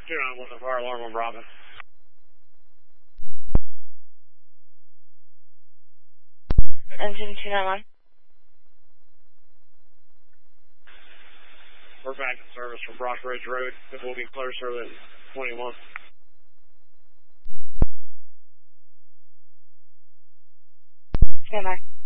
291 with a fire alarm on Bravo. Engine 291. We're back in service from Brock Ridge Road. It will be closer than 21. Stand by.